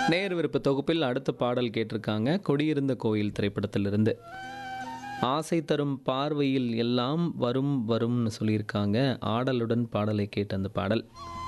நேர் விருப்ப தொகுப்பில் அடுத்த பாடல் கேட்டிருக்காங்க. கொடியிருந்த கோயில் திரைப்படத்திலிருந்து. ஆசை தரும் பார்வையில் எல்லாம் வரும் வரும்னு சொல்லியிருக்காங்க. ஆடலுடன் பாடலை கேட்ட அந்த பாடல்.